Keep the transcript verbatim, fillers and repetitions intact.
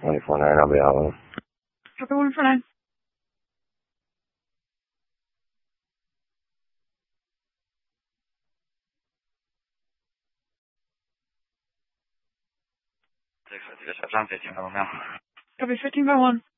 one four nine, I'll be out. Copy one four nine. six fifty, dispatch on fifteen by one now. Copy fifteen by one.